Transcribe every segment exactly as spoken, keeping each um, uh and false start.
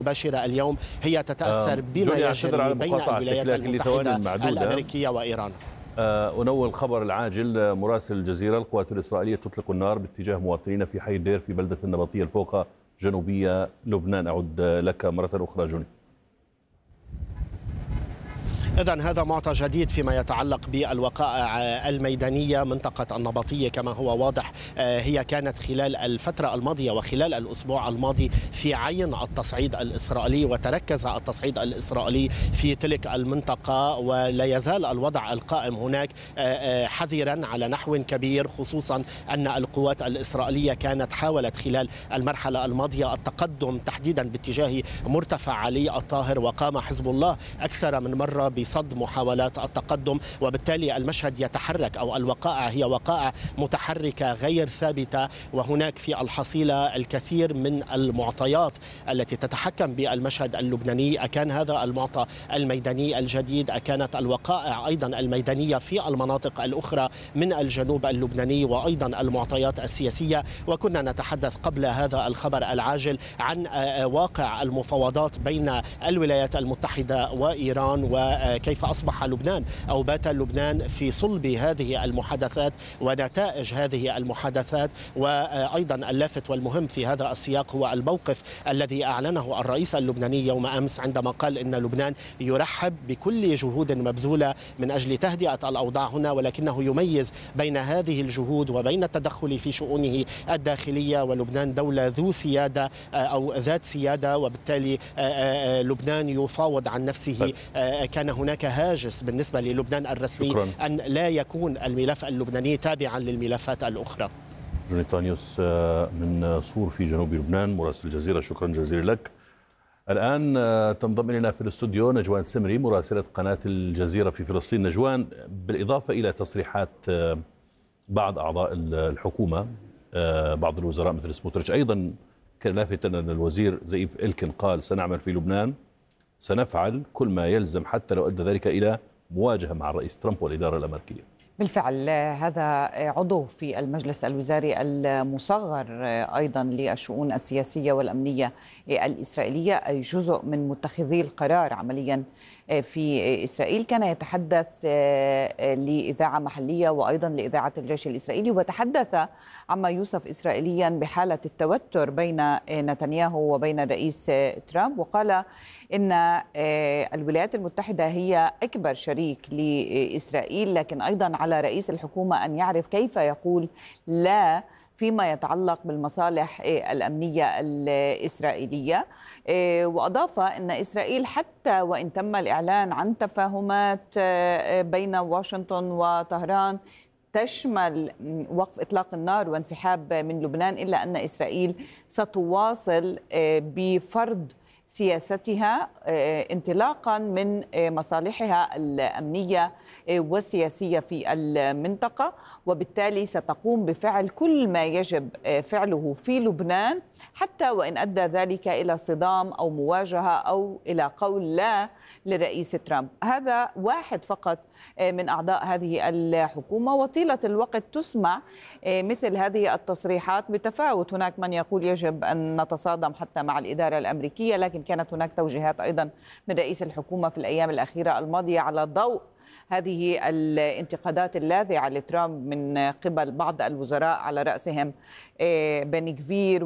مباشرة اليوم هي تتأثر بما يجري بين الولايات المتحدة الأمريكية وإيران. أنول الخبر العاجل، مراسل الجزيرة: القوات الإسرائيلية تطلق النار باتجاه مواطنين في حي الدير في بلدة النبطية الفوقى جنوبية لبنان. أعود لك مرة أخرى جوني. إذن هذا معطى جديد فيما يتعلق بالوقائع الميدانية. منطقة النبطية كما هو واضح هي كانت خلال الفترة الماضية وخلال الأسبوع الماضي في عين التصعيد الإسرائيلي، وتركز التصعيد الإسرائيلي في تلك المنطقة، ولا يزال الوضع القائم هناك حذرا على نحو كبير، خصوصا أن القوات الإسرائيلية كانت حاولت خلال المرحلة الماضية التقدم تحديدا باتجاه مرتفع علي الطاهر، وقام حزب الله أكثر من مرة بصد محاولات التقدم، وبالتالي المشهد يتحرك أو الوقائع هي وقائع متحركة غير ثابتة. وهناك في الحصيلة الكثير من المعطيات التي تتحكم بالمشهد اللبناني. أكان هذا المعطى الميداني الجديد، أكانت الوقائع أيضا الميدانية في المناطق الأخرى من الجنوب اللبناني، وأيضا المعطيات السياسية. وكنا نتحدث قبل هذا الخبر العاجل عن واقع المفاوضات بين الولايات المتحدة وإيران، وكيف أصبح لبنان أو بات لبنان في صلب هذه المحادثات ونتائج هذه المحادثات. وأيضا اللافت والمهم في هذا السياق هو الموقف الذي أعلنه الرئيس اللبناني يوم أمس، عندما قال إن لبنان يرحب بكل جهود مبذولة من أجل تهدئة الأوضاع هنا، ولكنه يميز بين هذه الجهود وبين التدخل في شؤونه الداخلية. ولبنان دولة ذو سيادة أو ذات سيادة، وبالتالي لبنان يفاوض عن نفسه. كان هناك هاجس بالنسبة للبنان الرسمي شكرا. أن لا يكون الملف اللبناني تابعا للملفات الأخرى. جوني طانيوس من صور في جنوب لبنان، مراسل الجزيرة، شكرا جزيلا لك. الآن تنضم إلينا في الاستوديو نجوان سمري، مراسلة قناة الجزيرة في فلسطين. نجوان، بالإضافة إلى تصريحات بعض أعضاء الحكومة، بعض الوزراء مثل سموتريتش، أيضا كان لافتا أن الوزير زئيف إلكن قال: سنعمل في لبنان، سنفعل كل ما يلزم حتى لو أدى ذلك إلى مواجهة مع الرئيس ترامب والإدارة الأمريكية. بالفعل هذا عضو في المجلس الوزاري المصغر أيضا للشؤون السياسية والأمنية الإسرائيلية، أي جزء من متخذي القرار عمليا في إسرائيل، كان يتحدث لإذاعة محلية وأيضا لإذاعة الجيش الإسرائيلي، وتحدث عما يوصف إسرائيليا بحالة التوتر بين نتنياهو وبين الرئيس ترامب، وقال إن الولايات المتحدة هي أكبر شريك لإسرائيل، لكن أيضا على رئيس الحكومة أن يعرف كيف يقول لا فيما يتعلق بالمصالح الأمنية الإسرائيلية. وأضاف أن إسرائيل حتى وإن تم الإعلان عن تفاهمات بين واشنطن وطهران تشمل وقف إطلاق النار وانسحاب من لبنان، إلا أن إسرائيل ستواصل بفرض سياستها انطلاقا من مصالحها الأمنية والسياسية في المنطقة، وبالتالي ستقوم بفعل كل ما يجب فعله في لبنان حتى وإن أدى ذلك إلى صدام أو مواجهة أو إلى قول لا للرئيس ترامب. هذا واحد فقط من أعضاء هذه الحكومة، وطيلة الوقت تسمع مثل هذه التصريحات بتفاوت. هناك من يقول يجب أن نتصادم حتى مع الإدارة الأمريكية، لكن كانت هناك توجيهات أيضا من رئيس الحكومة في الأيام الأخيرة الماضية على ضوء هذه الانتقادات اللاذعة لترامب من قبل بعض الوزراء على رأسهم بن غفير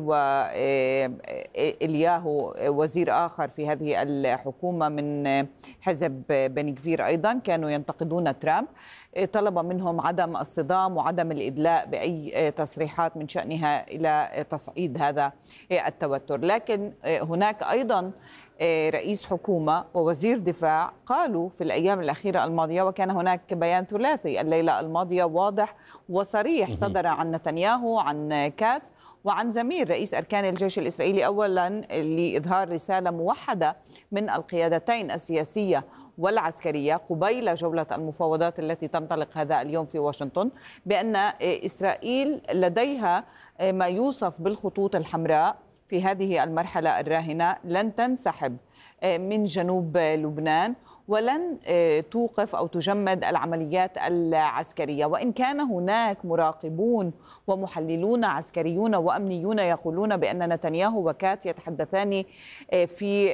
وإلياهو وزير آخر في هذه الحكومة من حزب بن غفير، أيضا كانوا ينتقدون ترامب. طلب منهم عدم الصدام وعدم الإدلاء بأي تصريحات من شأنها إلى تصعيد هذا التوتر. لكن هناك أيضا رئيس حكومة ووزير دفاع قالوا في الأيام الأخيرة الماضية، وكان هناك بيان ثلاثي الليلة الماضية واضح وصريح صدر عن نتنياهو، عن كات، وعن زميل رئيس أركان الجيش الإسرائيلي، أولا لإظهار رسالة موحدة من القيادتين السياسية والعسكرية قبيل جولة المفاوضات التي تنطلق هذا اليوم في واشنطن، بأن إسرائيل لديها ما يوصف بالخطوط الحمراء في هذه المرحلة الراهنة لن تنسحب من جنوب لبنان ولن توقف أو تجمد العمليات العسكرية، وإن كان هناك مراقبون ومحللون عسكريون وأمنيون يقولون بأن نتنياهو وكات يتحدثان في